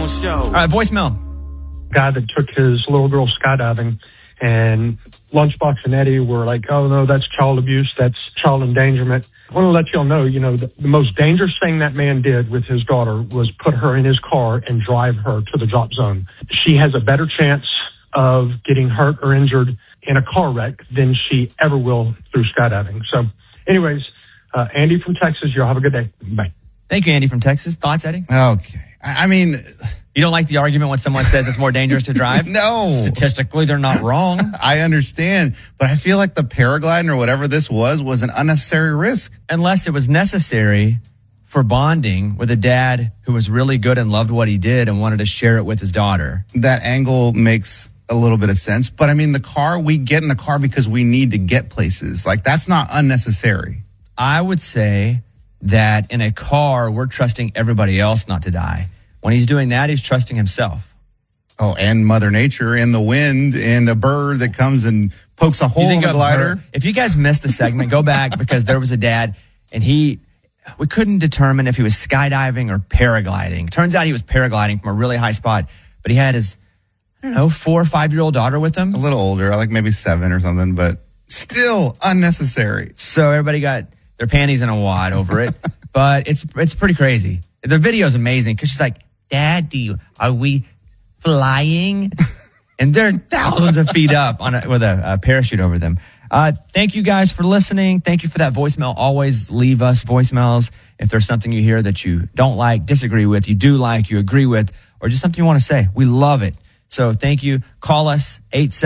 Bone Show. All right, voicemail. Guy that took his little girl skydiving, and Lunchbox and Eddie were like, oh, no, that's child abuse. That's child endangerment. I want to let y'all know, the most dangerous thing that man did with his daughter was put her in his car and drive her to the drop zone. She has a better chance of getting hurt or injured in a car wreck than she ever will through skydiving. So anyways, Andy from Texas, y'all have a good day. Bye. Thank you, Andy from Texas. Thoughts, Eddie? Okay. I mean, you don't like the argument when someone says it's more dangerous to drive? No. Statistically, they're not wrong. I understand, but I feel like the paragliding or whatever this was an unnecessary risk. Unless it was necessary for bonding with a dad who was really good and loved what he did and wanted to share it with his daughter. That angle makes a little bit of sense. But I mean, we get in the car because we need to get places. Like, that's not unnecessary. I would say that in a car, we're trusting everybody else not to die. When he's doing that, he's trusting himself. Oh, and Mother Nature and the wind and a bird that comes and pokes a hole in the glider. If you guys missed the segment, go back because there was a dad and we couldn't determine if he was skydiving or paragliding. Turns out he was paragliding from a really high spot, but he had his, 4 or 5-year-old daughter with him. A little older, like maybe 7 or something, but still unnecessary. So everybody got their panties in a wad over it, but it's pretty crazy. The video is amazing because she's like, Dad, are we flying? And they're thousands of feet up with a parachute over them. Thank you guys for listening. Thank you for that voicemail. Always leave us voicemails if there's something you hear that you don't like, disagree with, you do like, you agree with, or just something you want to say. We love it. So thank you. Call us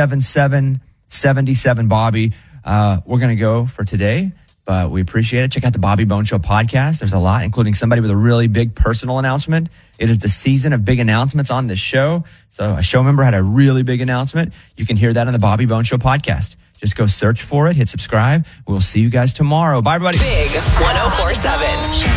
877-77-BOBBY. We're going to go for today, but we appreciate it. Check out the Bobby Bone Show podcast. There's a lot, including somebody with a really big personal announcement. It is the season of big announcements on this show. So a show member had a really big announcement. You can hear that on the Bobby Bone Show podcast. Just go search for it, hit subscribe. We'll see you guys tomorrow. Bye, everybody. Big 104.7.